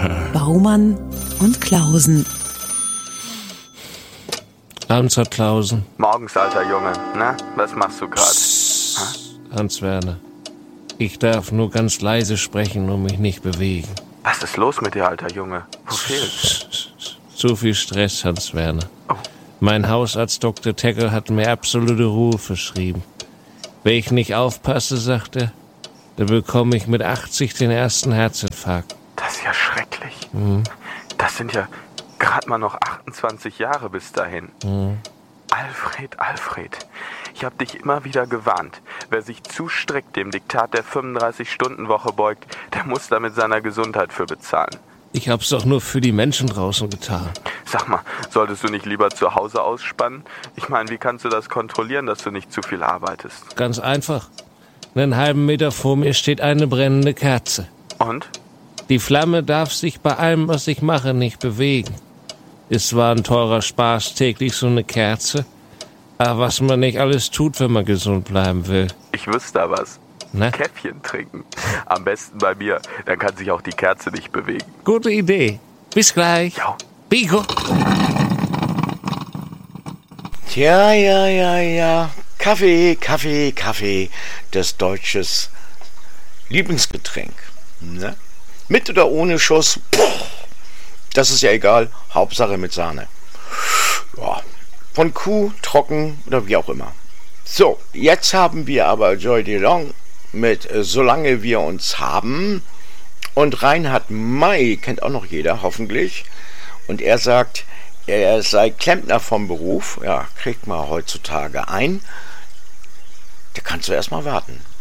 Baumann und Klausen. Abends hat Klausen. Morgens, alter Junge. Na, was machst du gerade? Hans-Werner. Ich darf nur ganz leise sprechen und mich nicht bewegen. Was ist los mit dir, alter Junge? Wo fehlt's? Zu viel Stress, Hans-Werner. Oh. Mein Hausarzt Dr. Teckel hat mir absolute Ruhe verschrieben. Wenn ich nicht aufpasse, sagt er, dann bekomme ich mit 80 den ersten Herzinfarkt. Das ist ja schrecklich. Das sind ja gerade mal noch 28 Jahre bis dahin. Alfred, ich habe dich immer wieder gewarnt. Wer sich zu strikt dem Diktat der 35-Stunden-Woche beugt, der muss da mit seiner Gesundheit für bezahlen. Ich hab's doch nur für die Menschen draußen getan. Sag mal, solltest du nicht lieber zu Hause ausspannen? Ich meine, wie kannst du das kontrollieren, dass du nicht zu viel arbeitest? Ganz einfach. Einen halben Meter vor mir steht eine brennende Kerze. Und? Die Flamme darf sich bei allem, was ich mache, nicht bewegen. Ist zwar ein teurer Spaß, täglich so eine Kerze, aber was man nicht alles tut, wenn man gesund bleiben will. Ich wüsste da was. Ne? Käffchen trinken. Am besten bei mir. Dann kann sich auch die Kerze nicht bewegen. Gute Idee. Bis gleich. Ja. Bigo. Tja, ja. Kaffee. Das deutsches Lieblingsgetränk. Ne? Mit oder ohne Schuss. Das ist ja egal. Hauptsache mit Sahne. Ja. Von Kuh, trocken oder wie auch immer. So, jetzt haben wir aber Joy DeLong mit Solange wir uns haben. Und Reinhard May kennt auch noch jeder, hoffentlich. Und er sagt, er sei Klempner vom Beruf. Ja, kriegt man heutzutage ein. Da kannst du erst mal warten.